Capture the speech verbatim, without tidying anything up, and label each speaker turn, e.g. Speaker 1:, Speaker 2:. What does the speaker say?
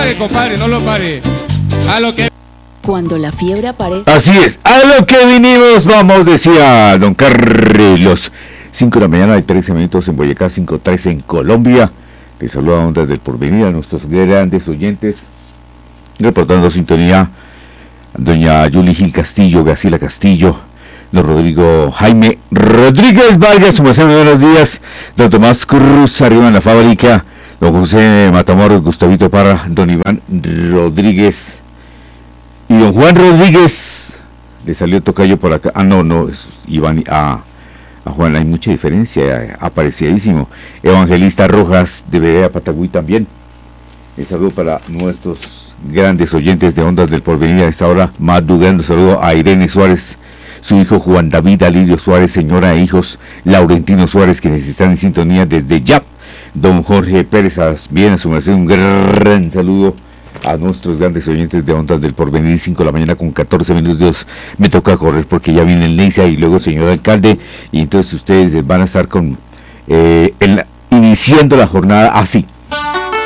Speaker 1: pare, compadre, no lo pare. A lo que...
Speaker 2: Cuando la fiebre aparece...
Speaker 3: Así es, a lo que vinimos, vamos, decía don Carlos. cinco de la mañana y trece minutos en Boyacá, cinco trece en Colombia. Les saluda Ondas del Porvenir a nuestros grandes oyentes. Reportando sintonía, doña Yuli Gil Castillo, Graciela Castillo, don Rodrigo Jaime Rodríguez Vargas, su merced, buenos días, don Tomás Cruz, arriba en la fábrica, don José Matamoros, Gustavito Parra, don Iván Rodríguez y don Juan Rodríguez. Le salió tocayo por acá, ah no, no, es Iván, a, a Juan hay mucha diferencia, apreciadísimo. Evangelista Rojas de Vereda Patagüí también. El saludo para nuestros grandes oyentes de Ondas del Porvenir a esta hora, madrugando. Saludo a Irene Suárez, su hijo Juan David Alirio Suárez, señora e hijos Laurentino Suárez, quienes están en sintonía desde Yap. Don Jorge Pérez, bien a su merced, un gran saludo a nuestros grandes oyentes de Ondas del Porvenir. Cinco de la mañana con catorce minutos, me toca correr porque ya viene el Neisa y luego el señor alcalde, y entonces ustedes van a estar con eh, el, iniciando la jornada así.